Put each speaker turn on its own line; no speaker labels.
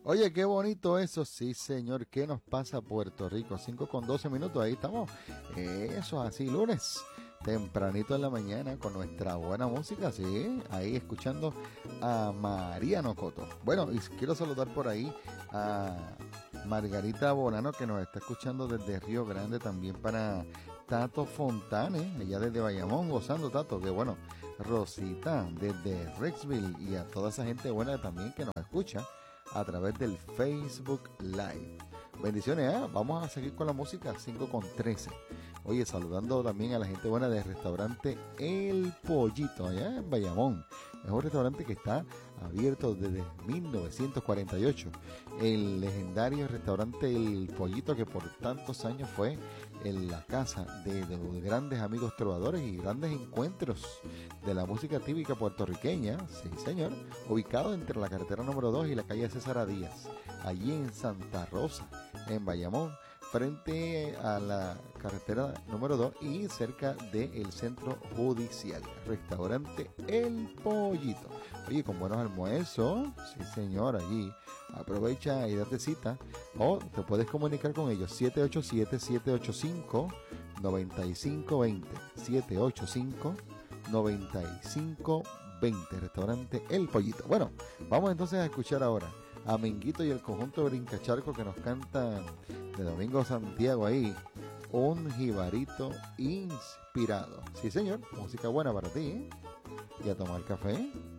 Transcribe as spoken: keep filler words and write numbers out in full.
Oye, qué bonito eso, sí señor. ¿Qué nos pasa Puerto Rico? cinco con doce minutos, ahí estamos. Eso es así, lunes, tempranito en la mañana con nuestra buena música, sí. Ahí escuchando a Mariano Coto. Bueno, y quiero saludar por ahí a Margarita Bonano, que nos está escuchando desde Río Grande, también para Tato Fontane, allá desde Bayamón, gozando, Tato, que bueno. Rosita desde Rexville y a toda esa gente buena también que nos escucha a través del Facebook Live. Bendiciones, ¿eh? Vamos a seguir con la música, cinco con trece. Oye, saludando también a la gente buena del restaurante El Pollito, allá en Bayamón. Es un restaurante que está abierto desde mil novecientos cuarenta y ocho. El legendario restaurante El Pollito, que por tantos años fue en la casa de, de los grandes amigos trovadores y grandes encuentros de la música típica puertorriqueña, sí señor, ubicado entre la carretera número dos y la calle César Díaz, allí en Santa Rosa, en Bayamón, frente a la carretera número dos y cerca del centro judicial. Restaurante El Pollito. Oye, con buenos almuerzos, sí señor, allí. Aprovecha y date cita o te puedes comunicar con ellos siete ocho siete, siete ocho cinco, nueve cinco dos cero siete ocho cinco, nueve cinco dos cero Restaurante El Pollito. Bueno, vamos entonces a escuchar ahora a Minguito y el conjunto de Brincacharco que nos cantan de Domingo Santiago ahí, un jibarito inspirado. Sí señor, música buena para ti, ¿eh? Y a tomar café.